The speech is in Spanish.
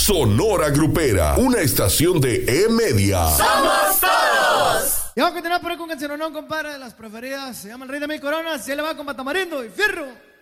Sonora Grupera, una estación de E-Media. ¡Somos todos! Y vamos a continuar por ahí con canción, ¿no, compadre? De las preferidas. Se llama El Rey de Mil Coronas. Y él le va con Tamarindo y Fierro.